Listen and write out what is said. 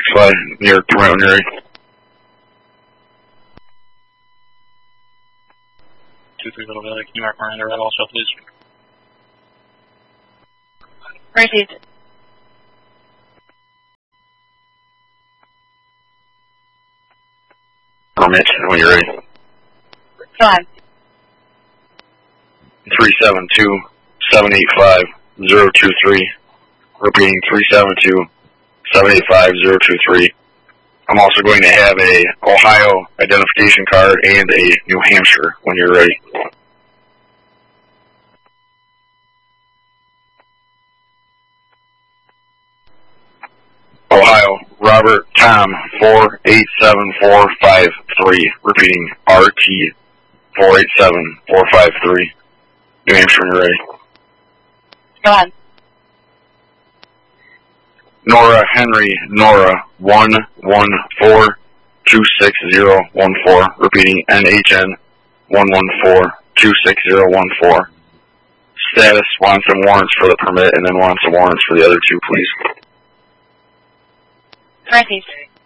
665 near permit when you're ready. 23 Little Valley, can you mark Miranda Red also, please? Received. Permit when you're ready. Go on. 372-785-023. Repeating 372-785-023. I'm also going to have a Ohio identification card and a New Hampshire when you're ready. Ohio, Robert Tom 487453. Repeating RT 487453. New Hampshire when you're ready. Go on. Nora Henry Nora 114-26014. Repeating NHN 114-26014. Status, want some warrants for the permit and then want some warrants for the other two, please. Received.